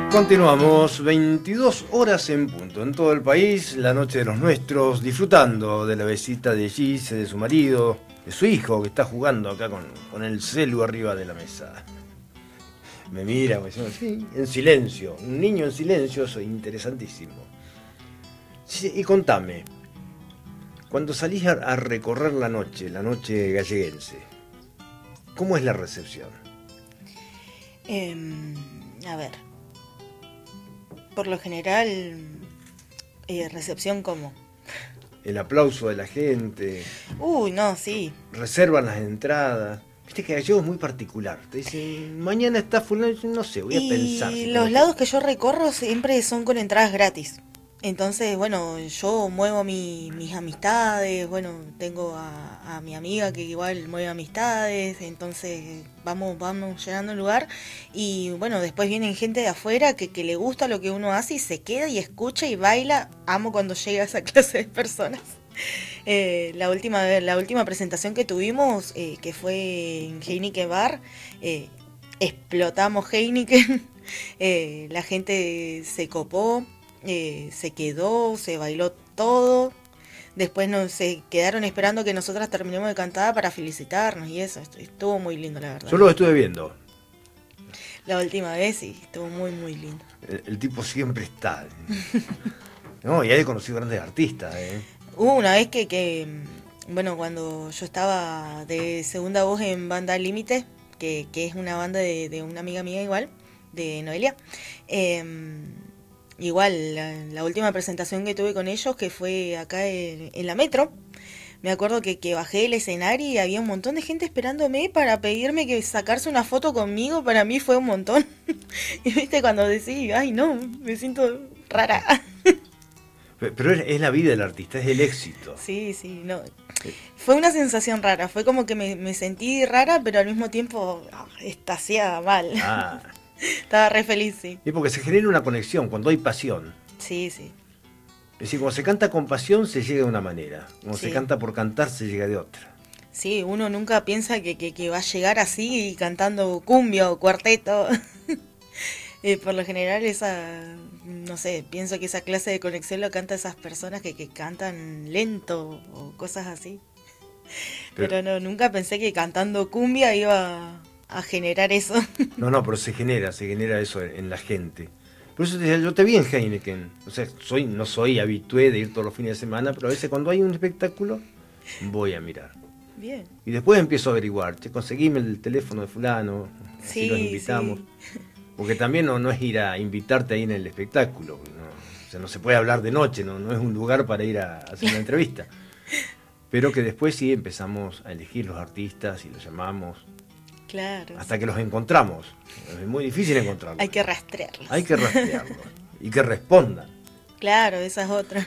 Continuamos, 22 horas en punto, en todo el país, la noche de los nuestros, disfrutando de la visita de Gise, de su marido, de su hijo que está jugando acá con el celu arriba de la mesa. Me mira, me dice, sí, en silencio, un niño en silencio, eso es interesantísimo. Sí, y contame, cuando salís a recorrer la noche galleguense, ¿cómo es la recepción? A ver, por lo general, recepción como... El aplauso de la gente. Uy, no, sí. Reservan las entradas. Viste que Gallego es muy particular. Te dicen, mañana está fulano, no sé, voy a pensar. Y los lados que yo recorro siempre son con entradas gratis. Entonces, bueno, yo muevo mis amistades, bueno, tengo a mi amiga que igual mueve amistades, entonces vamos llenando el lugar y bueno, después vienen gente de afuera que le gusta lo que uno hace y se queda y escucha y baila. Amo cuando llega esa clase de personas. La última presentación que tuvimos, que fue en Heineken Bar, explotamos Heineken, la gente se copó. Se quedó, se bailó todo. Después se quedaron esperando que nosotras terminemos de cantar para felicitarnos y eso. Estuvo muy lindo, la verdad. Yo lo estuve viendo. La última vez sí, estuvo muy, muy lindo. El tipo siempre está. No, y hay conocido grandes artistas. Hubo una vez que, bueno, cuando yo estaba de segunda voz en Banda Límite, que es una banda de una amiga mía igual, de Noelia. Igual, la última presentación que tuve con ellos, que fue acá en la Metro, me acuerdo que bajé del escenario y había un montón de gente esperándome para pedirme que sacarse una foto conmigo. Para mí fue un montón. Y viste cuando decís, ay no, me siento rara. Pero es la vida del artista, es el éxito. Sí, no. Fue una sensación rara, fue como que me sentí rara, pero al mismo tiempo extasiada mal. Ah. Estaba re feliz, sí. Y porque se genera una conexión cuando hay pasión. Sí. Es decir, cuando se canta con pasión se llega de una manera. Cuando se canta por cantar se llega de otra. Sí, uno nunca piensa que va a llegar así cantando cumbia o cuarteto. Por lo general no sé, pienso que esa clase de conexión lo canta esas personas que cantan lento o cosas así. Pero no, nunca pensé que cantando cumbia iba a generar eso. No, pero se genera eso en la gente. Por eso yo te vi en Heineken. O sea, no soy habitué de ir todos los fines de semana, pero a veces cuando hay un espectáculo, voy a mirar. Bien. Y después empiezo a averiguar, conseguime el teléfono de fulano, así los invitamos. Sí. Porque también no es ir a invitarte ahí en el espectáculo. O sea, no se puede hablar de noche, no es un lugar para ir a hacer una entrevista. Pero que después sí empezamos a elegir los artistas y los llamamos. Claro. Hasta que los encontramos. Es muy difícil encontrarlos. Hay que rastrearlos. Y que respondan. Claro, esa es otra.